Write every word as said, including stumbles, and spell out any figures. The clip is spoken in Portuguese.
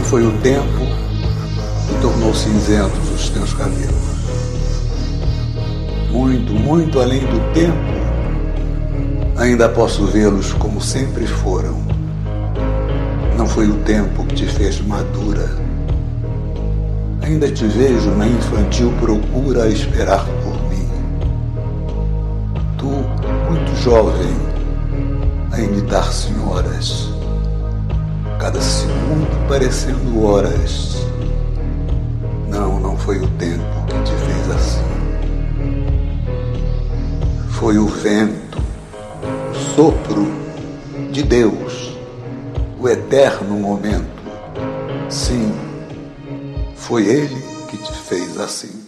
foi o tempo que tornou cinzentos os teus cabelos. Muito, muito além do tempo, ainda posso vê-los como sempre foram. Não foi o tempo que te fez madura. Ainda te vejo na infantil procura a esperar por mim. Tu, muito jovem, a imitar senhoras, cada segundo parecendo horas. Não, não foi o tempo que te fez assim. Foi o vento, o sopro de Deus, o eterno momento. Sim, foi Ele que te fez assim.